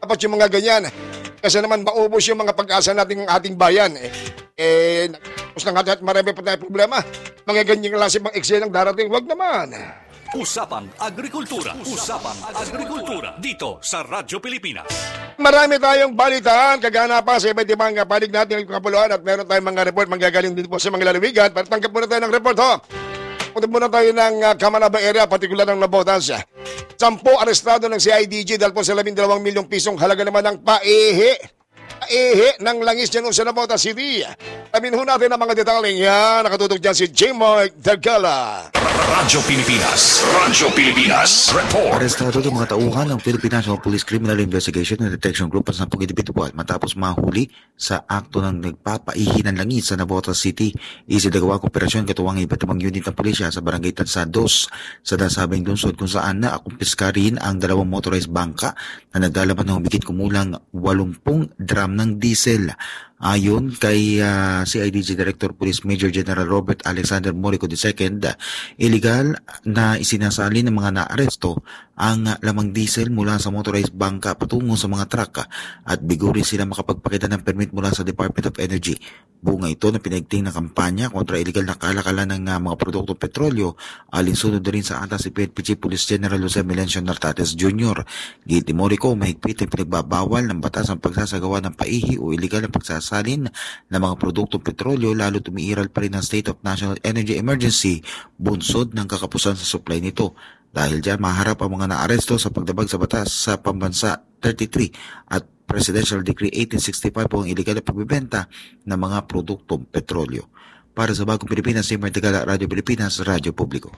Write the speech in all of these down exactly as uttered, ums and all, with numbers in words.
dapat yung mga ganyan. Kasi naman maubos yung mga pag-asa nating ating bayan. Eh, eh tapos na nga marami pa tayong problema. Mga ganyan klase pang eksena ang darating. Wag naman. Usapang Agrikultura. Usapang Agrikultura. Dito sa Radyo Pilipinas. Marami tayong balitaan, kaganapan sa iba't ibang panig natin ng kapuluan at meron tayong mga report manggagaling din po sa mga lalawigan. Para tanggap muna tayo ng report, ho. Punta muna tayo ng uh, Kamanaba area, partikular ng Nabotas. Sampo arestado ng C I D G dahil po sa labing dalawang milyong pisong halaga naman ng paihi. Paihi ng langis dyan sa Nabotas City. Sabihin ho natin ang mga detaleng yan. Nakatutok dyan si J-Mark Dagala. Radyo Pilipinas. Radyo Pilipinas. Report. Arestado ng mga tauhan ng Philippine National Police Criminal Investigation and Detection Group at sampung individual matapos mahuli sa akto ng nagpapaihi ng langis sa Nabotas City. Isinagawa ang operasyon katuwang iba't ibang unit ng pulisya sa barangay Tansados sa nasabing lungsod kung saan naakumpiska rin ang dalawang motorized bangka na naglalaman ng humigit kumulang walumpung drum ng diesel. Ayon kay uh, C I D G Director Police Major General Robert Alexander Morico the second, illegal na isinasali ng mga naaresto ang lamang diesel mula sa motorized bangka patungo sa mga truck at bigo rin sila makapagpakita ng permit mula sa Department of Energy. Bunga ito na pinagting na kampanya kontra illegal na kalakalan ng uh, mga produktong petrolyo, alinsunod na rin sa atas si P N P Chief Police General Jose Melencio Nartates Junior Giti Morico, mahigpit ang pinagbabawal ng batas ang pagsasagawa ng paihi o illegal na pagsasalin ng mga produktong petrolyo, lalo tumiiral pa rin ang State of National Energy Emergency bunsod ng kakapusan sa supply nito. Dahil dyan, maharap ang mga naaresto sa pagdabag sa batas sa Pambansa thirty-three at Presidential Decree eighteen sixty-five po ang illegal na pagbibenta ng mga produktong petrolyo. Para sa Bagong Pilipinas, J-Mark Dagala, Radyo Pilipinas, Radyo Publiko.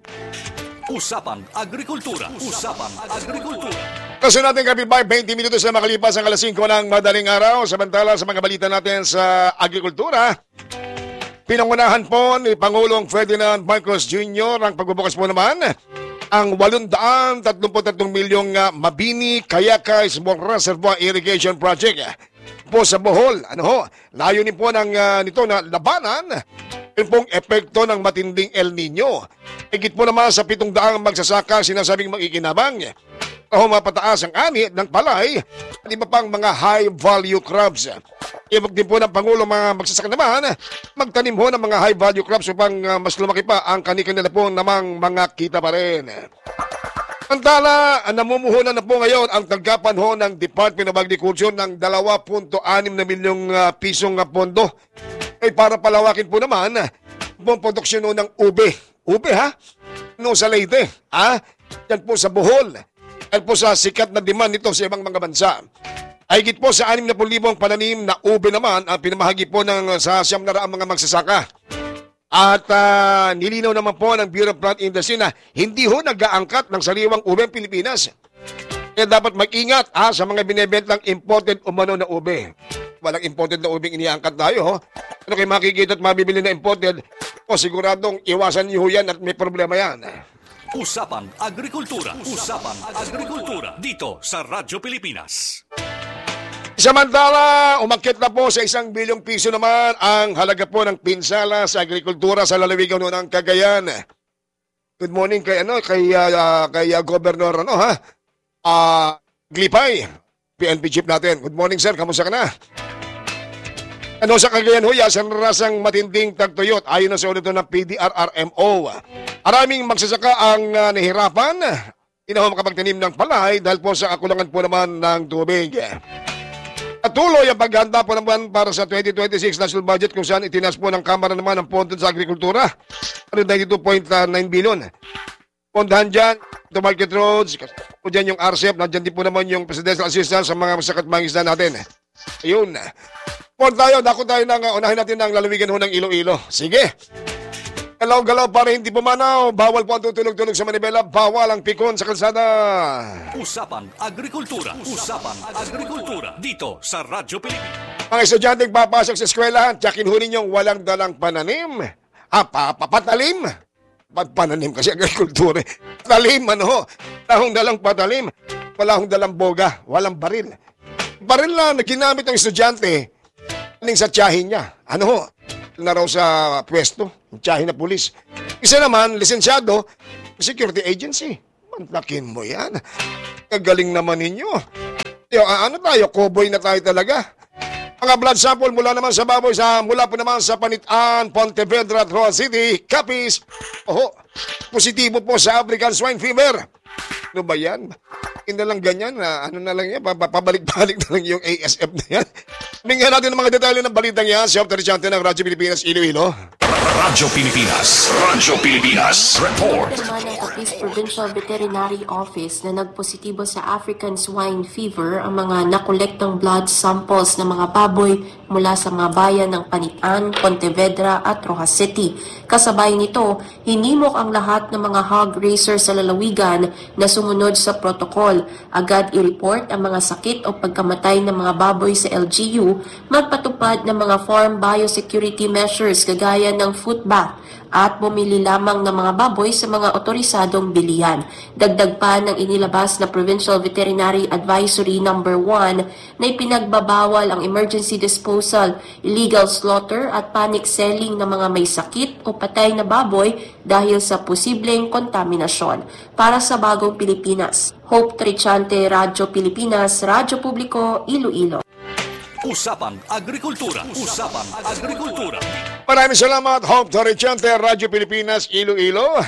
Usapang Agrikultura. Usapang Agrikultura. Kasi natin kapitbahay, twenty minutos na makalipas ang alas singko ng madaling araw. Samantala sa mga balita natin sa agrikultura, pinangunahan po ni Pangulong Ferdinand Marcos Junior ang pagbubukas po naman ang eight hundred thirty-three milyong uh, Mabini Kayakay Small Reservoir Irrigation Project po sa Bohol. Ano ho, layunin po ng uh, nito na labanan yung pong epekto ng matinding El Nino. Higit po naman sa pitong daang magsasaka sinasabing makikinabang o mapataas ang ani ng palay at iba pang mga high-value crops. Ibig din po ng Pangulo mga magsasaka naman magtanim ho ng mga high-value crops upang uh, mas lumaki pa ang kanikanila po namang mga kita pa rin. Samantala, namumuhunan na po ngayon ang tanggapan ho ng Department of Agriculture ng two point six na milyong uh, pisong uh, pondo ay para palawakin po naman ang produksyon ng ube. Ube ha? No sa Leyte. Ha? Yan po sa Bohol. Yan po sa sikat na demand nito sa ibang mga bansa. Ay higit po sa sixty thousand pananim na ube naman ang pinamahagi po ng sa siyam na raang mga magsasaka. At uh, nilinaw naman po ng Bureau of Plant Industry na hindi ho nag-aangkat ng sariwang ube ng Pilipinas. Kaya dapat mag-ingat ha, sa mga binibentang imported umano na ube. Walang imported na ube iniangkat tayo. Ho. Ano kayo makikita at mabibili na imported, o siguradong iwasan niyo yan at may problema yan. Usapang Agrikultura. Usapang Agrikultura. Dito sa Radyo Pilipinas. Samantala, umakyat na po sa isang bilyong piso naman ang halaga po ng pinsala sa agrikultura sa lalawigan ng Cagayan. Good morning kay ano kay uh, kay uh, Governor ano ha? Ah, uh, Glipay, P N P chief natin. Good morning sir, kamusta ka na? Ano sa Cagayan ho, ya, sa rasang matinding tagtuyot ayon na sa ulit ng P D R R M O. Maraming magsasaka ang uh, nahirapan. Hindi na makapagtanim ng palay dahil po sa kakulangan po naman ng tubig. Patuloy ang paghanda po naman para sa twenty twenty-six national budget kung saan itinas po ng Kamara naman ang pondo sa agrikultura. one hundred ninety-two point nine billion. Pondahan dyan, to market roads, o dyan yung R C E P, nandiyan din po naman yung presidential assistance sa mga masakat mangisda natin. Ayun. Pon tayo, dako tayo ng, unahin natin ng lalawigan ho ng Iloilo. Sige. Galaw-galaw para hindi pumanaw. Bawal po ang tutulog-tulog sa Manibela. Bawal ang pikon sa kalsada. Usapang Agrikultura. Usapang Agrikultura. Dito sa Radyo Pilipinas. Mga estudyante papasok sa eskwelahan, tiyakin ho ninyong walang dalang pananim. Ah, papatalim. Pananim kasi agrikultura. Talim, ano ho. Tahong dalang patalim. Wala hong dalang boga. Walang baril. Baril na na ginamit ng estudyante aning sa tiyahin niya. Ano ho? Na raw sa pwesto, tiyahin na pulis. Isa naman, lisensyado, security agency. Mantakin mo yan. Kagaling naman ninyo. Yo, ah, ano tayo? Cowboy na tayo talaga. Mga blood sample mula naman sa baboy sa mula po naman sa Panitan, Pontevedra, Roa City, Capiz. Oho, positibo po sa African Swine Fever. Ano ba yan? Hindi na lang ganyan na ano na lang yan, pabalik-balik na lang yung A S F na yan. Bingyan natin ang mga detalye ng balitang yan si Opter Chante ng Radyo Pilipinas, Iloilo. Radyo Pilipinas. Radyo Pilipinas. Report. Naman ng Capiz Provincial Veterinary Office na nagpositibo sa African Swine Fever ang mga nakolektang blood samples ng mga baboy mula sa mga bayan ng Panitan, Pontevedra at Rojas City. Kasabay nito, hinimok ang lahat ng mga hog raisers sa lalawigan na sumunod sa protocol. Agad i-report ang mga sakit o pagkamatay ng mga baboy sa L G U, magpatupad ng mga farm biosecurity measures kagaya ng foot bath at bumili lamang ng mga baboy sa mga otorisadong bilihan. Dagdag pa ng inilabas na Provincial Veterinary Advisory number one na ipinagbabawal ang emergency disposal, illegal slaughter at panic selling ng mga may sakit o patay na baboy dahil sa posibleng kontaminasyon. Para sa Bagong Pilipinas, Hope Trichante, Radyo Pilipinas, Radyo Publiko, Iloilo. Usapang Agrikultura. Usapang Agrikultura. Maraming salamat, Hope Torrechante, Radyo Pilipinas, Iloilo.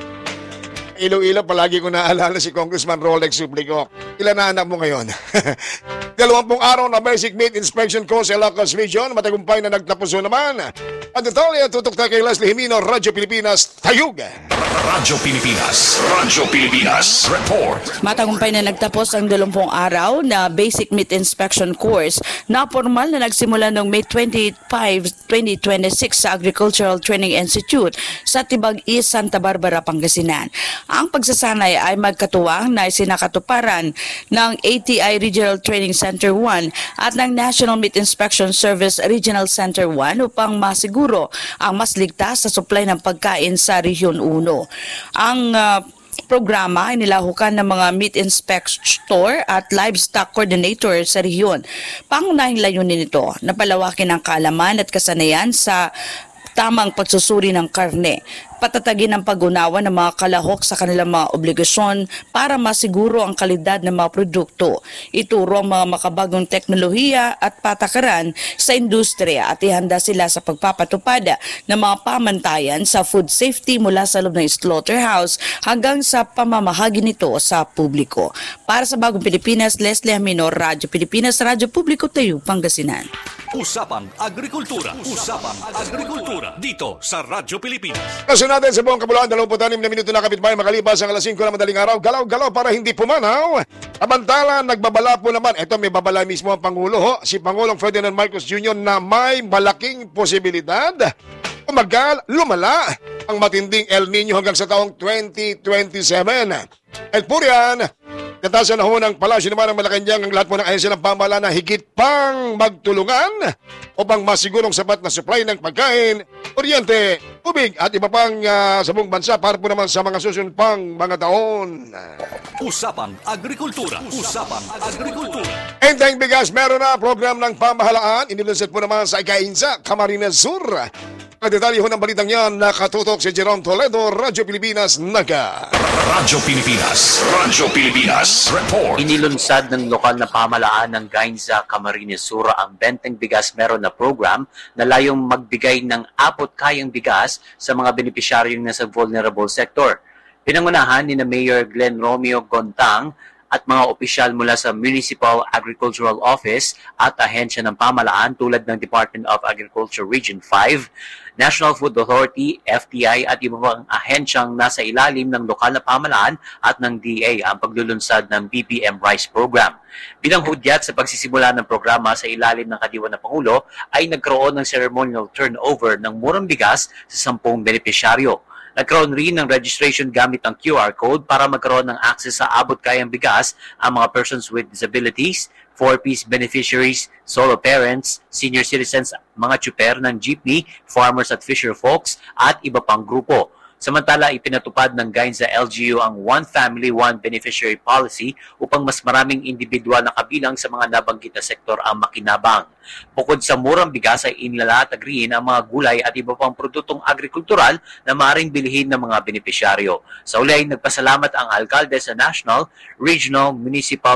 Iloilo, palagi ko naalala si Congressman Rolex Suplico. Ilan na anak mo ngayon? Dalawampung araw na basic meat inspection course sa Ilocos Region. Matagumpay na nagtapos naman. Ang detalye, tutok tayo kay Leslie Jimino, Radyo Pilipinas, Tayug. Radyo Pilipinas. Radyo Pilipinas. Report. Matagumpay na nagtapos ang dalawampung araw na basic meat inspection course na formal na nagsimula noong May twenty-fifth, twenty twenty-six sa Agricultural Training Institute sa Tibag East, Santa Barbara, Pangasinan. Ang pagsasanay ay magkatuwang na isinakatuparan ng A T I Regional Training Center one at ng National Meat Inspection Service Regional Center one upang masiguro ang mas ligtas sa supply ng pagkain sa Region one. Ang uh, programa ay nilahukan ng mga meat inspector at livestock coordinator sa rehiyon. Pangunahing layunin nito na palawakin ang kaalaman at kasanayan sa tamang pagsusuri ng karne, patatagin ang pag-unawa ng mga kalahok sa kanilang mga obligasyon para masiguro ang kalidad ng mga produkto, ituro ang mga makabagong teknolohiya at patakaran sa industriya at ihanda sila sa pagpapatupad ng mga pamantayan sa food safety mula sa loob ng slaughterhouse hanggang sa pamamahagi nito sa publiko. Para sa Bagong Pilipinas, Leslie Jimino, Radyo Pilipinas, Radyo Publiko, Tayo, Pangasinan. Usapang Agrikultura. Usapang Agrikultura. Dito sa Radyo Pilipinas. Kaso natin sa buong Kabuluhan, dalawampu't anim na minuto na kapitbahay makalipas ang alas singko na madaling araw. Galaw-galaw para hindi pumanaw. Abantala, nagbabala po naman. Ito, may babala mismo ang Pangulo. Ho. Si Pangulong Ferdinand Marcos Junior na may malaking posibilidad umagal, lumala ang matinding El Nino hanggang sa taong twenty twenty-seven. El Purian, natasan na ho ng Palasyo naman ng Malacanang ang lahat po ng ahensya ng pamahalaan na higit pang magtulungan upang masigurong sapat na supply ng pagkain, kuryente, tubig at iba pang uh, sa buong bansa para po naman sa mga susunod pang mga taon. Usapang Agrikultura. Usapang Agrikultura. Enteng bigas, meron na program ng pamahalaan. Inilunsad po naman sa Ikainsa, Camarines Sur. Ang detalye ho ng balitang yan, nakatutok si Jerome Toledo, Radyo Pilipinas, Naga. Radyo Pilipinas. Radyo Pilipinas. Report. Inilunsad ng lokal na pamahalaan ng Gainza, Camarines Sur ang Benteng Bigas Meron na program na layong magbigay ng apot-kayang bigas sa mga benepisyaryong nasa vulnerable sector. Pinangunahan ni na Mayor Glenn Romeo Gontang at mga opisyal mula sa Municipal Agricultural Office at ahensya ng pamahalaan tulad ng Department of Agriculture Region five, National Food Authority, F T I at iba pang ahensyang nasa ilalim ng lokal na pamahalaan at ng D A ang paglulunsad ng B P M Rice Program. Bilang hudyat sa pagsisimula ng programa sa ilalim ng kadiwa ng Pangulo ay nagkaroon ng ceremonial turnover ng murang bigas sa sampung benepisyaryo. Nagkaroon rin ng registration gamit ang Q R code para magkaroon ng access sa abot-kayang bigas ang mga persons with disabilities, four-piece beneficiaries, solo parents, senior citizens, mga tsuper ng jeepney, farmers at fisher folks, at iba pang grupo. Samantala, ipinatupad ng Gainza L G U ang One Family, One Beneficiary Policy upang mas maraming individual na kabilang sa mga nabanggit na sektor ang makinabang. Bukod sa murang bigas ay inilalatagriin ang mga gulay at iba pang produktong agrikultural na maaaring bilhin ng mga benepisyaryo. Sa uli ay nagpasalamat ang alkalde sa national, regional, municipal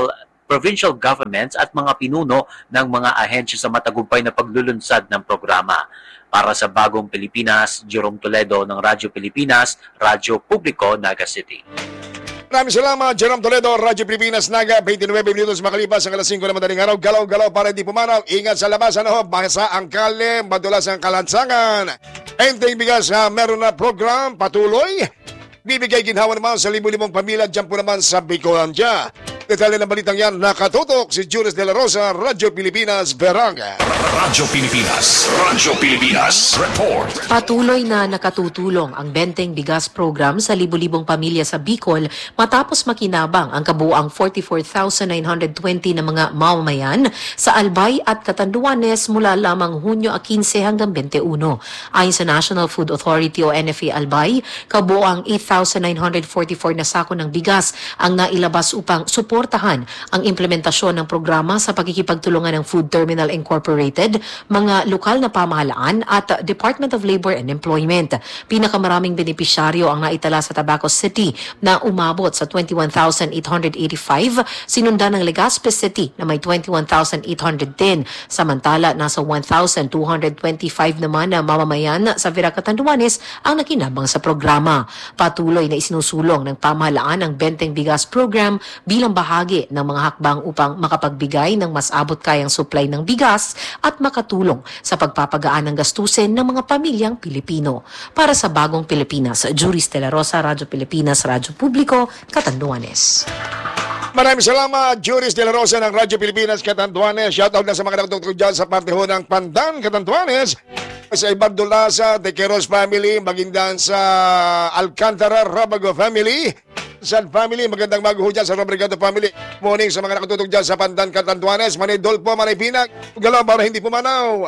provincial governments at mga pinuno ng mga ahensya sa matagumpay na paglulunsad ng programa. Para sa Bagong Pilipinas, Jerome Toledo ng Radyo Pilipinas, Radyo Publiko, Naga City. Maraming salamat, Jerome Toledo, Radyo Pilipinas, Naga, twenty-nine minutos makalipas ang alas singko na madaling araw. Galaw-galaw para hindi pumanaw. Ingat sa labas, ano, basa ang kale, madulas ang kalansangan. Enteng bigas, ha, meron na program, patuloy. Bibigay ginhawa naman sa libu-libong pamilya, dyan po naman sa Bicolandia. Detalye ng balitang yan, nakatutok si Juris de la Rosa, Radyo Pilipinas, Veranga. Radyo Pilipinas, Radyo Pilipinas, report. Patuloy na nakatutulong ang Benteng Bigas Program sa libu-libong pamilya sa Bicol matapos makinabang ang kabuang forty-four thousand nine hundred twenty na mga mamamayan sa Albay at Catanduanes mula lamang Hunyo fifteen hanggang twenty-one. Ayon sa National Food Authority o N F A Albay, kabuang eight thousand nine hundred forty-four na sako ng bigas ang nailabas upang suportahan ang implementasyon ng programa sa pagkikipagtulungan ng Food Terminal Incorporated, mga lokal na pamahalaan at Department of Labor and Employment. Pinakamaraming benepisyaryo ang naitala sa Tabaco City na umabot sa twenty-one thousand eight hundred eighty-five, sinundan ng Legazpi City na may twenty-one thousand eight hundred ten, samantala nasa one thousand two hundred twenty-five naman na mamamayan sa Vera Catanduanes ang nakinabang sa programa. Patuloy na isinusulong ng pamahalaan ang Benteng Bigas Program bilang bahagi ng mga hakbang upang makapagbigay ng mas abot kayang supply ng bigas at makatulong sa pagpapagaan ng gastusin ng mga pamilyang Pilipino. Para sa Bagong Pilipinas, Juris de la Rosa, Radyo Pilipinas, Radyo Publiko, Catanduanes. Maraming salamat, Juris de la Rosa ng Radyo Pilipinas, Catanduanes. Shoutout na sa mga nakatutulog dyan sa parte ho ng Pandan, Catanduanes. Sa Ibardolasa, De Queros family, maging dyan sa Alcantara, Rabago family. San family, magandang maguho dyan sa Robrigado family. Morning sa mga nakatutog dyan sa Pandan, Catanduanes. Manay Dolpo, Manay Pinag. Galaw para hindi pumanaw.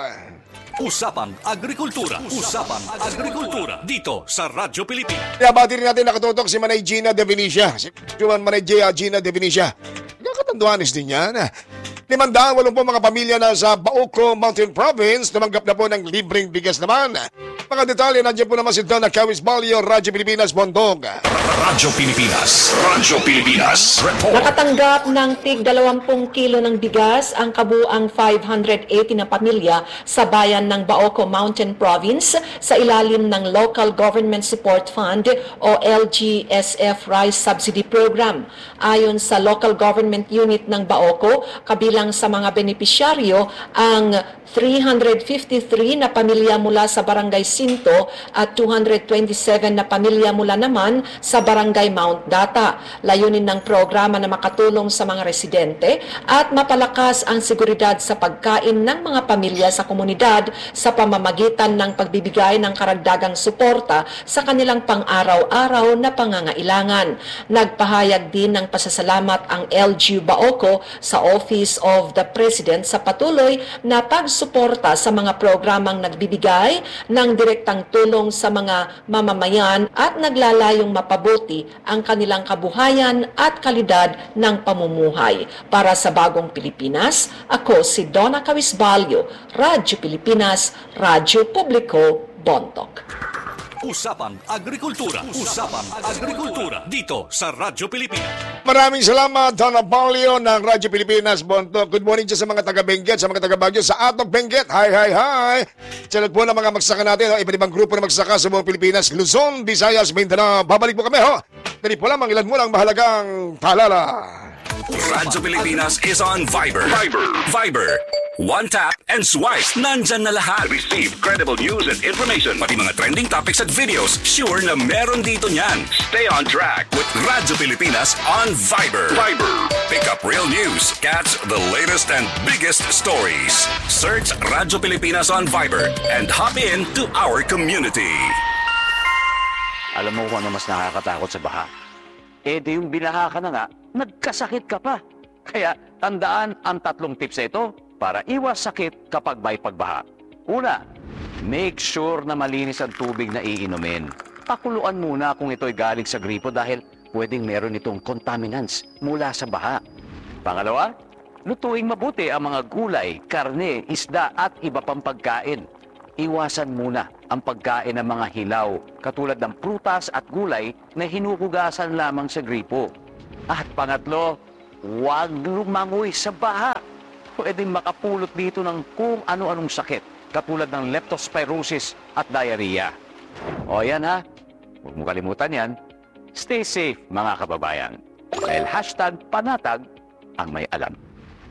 Usapan Agrikultura. Usapan Agrikultura. Dito sa Radyo Pilipinas. Kaya bati rin natin nakatutok si Manay Gina de Vinicia. Si Juan Manay Gia Gina de Vinicia. Katanduanes din yan. Limandaan walong po mga pamilya na sa Bauco Mountain Province tumanggap na po ng libreng bigas naman. Mga detalye, nandiyan po naman si Donna Cawis Balio, Radyo Pilipinas, Bondog. Radyo Pilipinas. Radyo Pilipinas. Report. Nakatanggap ng tig dalawampung kilo ng bigas ang kabuang five hundred eighty na pamilya sa bayan ng Bauco Mountain Province sa ilalim ng Local Government Support Fund o L G S F Rice Subsidy Program. Ayon sa Local Government Unit ng Bauco, kabilang sa mga benepisyaryo ang three hundred fifty-three na pamilya mula sa Barangay Sinto at two hundred twenty-seven na pamilya mula naman sa Barangay Mount Data. Layunin ng programa na makatulong sa mga residente at mapalakas ang seguridad sa pagkain ng mga pamilya sa komunidad sa pamamagitan ng pagbibigay ng karagdagang suporta sa kanilang pang-araw-araw na pangangailangan. Nagpahayag din ng pasasalamat ang L G U Bauco sa Office of the President sa patuloy na pagsuporta sa mga programang nagbibigay ng direktang tulong sa mga mamamayan at naglalayong mapabuti ang kanilang kabuhayan at kalidad ng pamumuhay. Para sa Bagong Pilipinas, ako si Donna Cawisbalio, Radyo Pilipinas, Radyo Publiko, Bontok. Usapan Agrikultura. Usapan Agrikultura. Dito sa Radyo Pilipinas. Maraming salamat, Donna Balio ng Radyo Pilipinas, Bondog. Good morning dyan sa mga taga-Benguet, sa mga taga-Baguio, sa Atog Benguet. Hi, hi, hi. Sa lahat po ng mga magsaka natin, iba't ibang grupo na magsaka sa buong Pilipinas, Luzon, Visayas, Mindanao. Babalik po kami, ho. Dali po lamang ilan mo lang mahalagang paalala. Radyo Pilipinas is on Viber. Viber. Viber. One tap and swipe. Nandyan na lahat. Receive credible news and information. Pati mga trending topics at videos. Sure na meron dito niyan. Stay on track with Radyo Pilipinas on Viber. Viber. Pick up real news. Catch the latest and biggest stories. Search Radyo Pilipinas on Viber and hop in to our community. Alam mo kung ano mas nakakatakot sa baha? Eh di yung binaha ka na nga, nagkasakit ka pa. Kaya tandaan ang tatlong tips na ito para iwas sakit kapag may pagbaha. Una, make sure na malinis ang tubig na iinumin. Pakuluan muna kung ito'y galing sa gripo dahil pwedeng meron itong contaminants mula sa baha. Pangalawa, lutuing mabuti ang mga gulay, karne, isda at iba pang pagkain. Iwasan muna ang pagkain ng mga hilaw katulad ng prutas at gulay na hinuhugasan lamang sa gripo. At pangatlo, huwag lumangoy sa baha. Pwedeng makapulot dito ng kung ano-anong sakit, katulad ng leptospirosis at diarrhea. O yan ha, huwag mo kalimutan yan. Stay safe mga kababayan. Dahil hashtag panatag ang may alam.